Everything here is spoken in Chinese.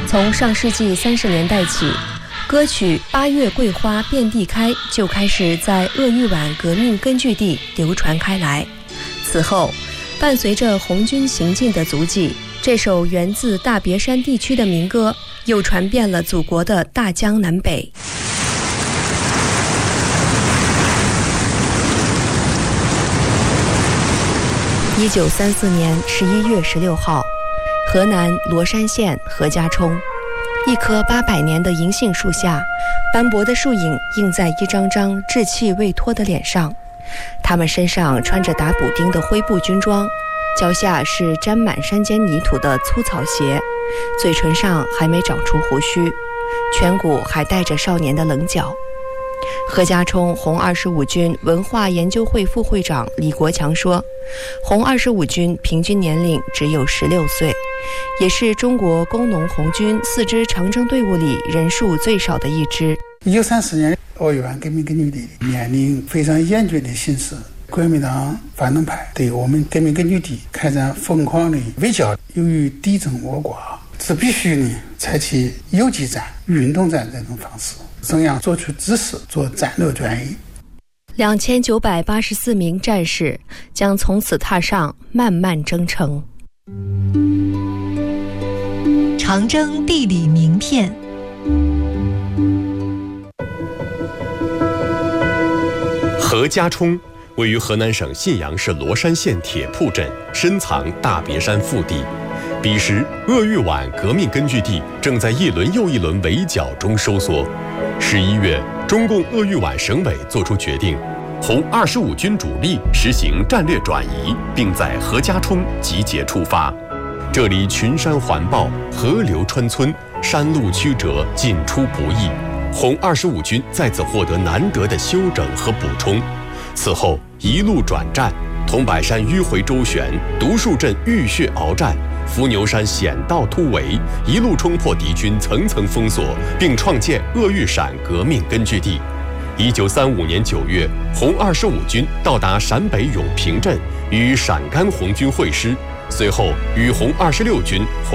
从上世纪30年代起，歌曲《八月桂花遍地开》就开始在鄂豫皖革命根据地流传开来。此后，伴随着红军行进的足迹，这首源自大别山地区的民歌又传遍了祖国的大江南北。1934年11月16号，河南罗山县何家冲，一棵800年的银杏树下，斑驳的树影映在一张张稚气未脱的脸上。他们身上穿着打补丁的灰布军装，脚下是沾满山间泥土的粗草鞋，嘴唇上还没长出胡须，颧骨还带着少年的棱角。何家冲红25军文化研究会副会长李国强说，红25军平均年龄只有16岁，也是中国工农红军4支长征队伍里人数最少的一支。 1934年鄂豫皖革命根据地面临非常严峻的形势，国民党反动派对我们革命根据地开展疯狂的围剿，由于敌众我寡，是必须采取游击战、运动战这种方式，怎样做出指示，做战略转移。 2984名战士将从此踏上漫漫征程。 长征地理名片。 何家冲位于河南省信阳市罗山县铁铺镇，深藏大别山腹地。彼时，鄂豫皖革命根据地正在一轮又一轮围剿中收缩。11月，中共鄂豫皖省委作出决定，红25军主力实行战略转移，并在何家冲集结出发。这里群山环抱，河流穿村，山路曲折，进出不易。红25军在此获得难得的休整和补充。此后一路转战，桐柏山迂回周旋，独树镇浴血鏖战，伏牛山险道突围，一路冲破敌军层层封锁，并创建鄂豫陕革命根据地。1935年9月，红25军到达陕北永平镇，与陕甘红军会师，随后与红26军、红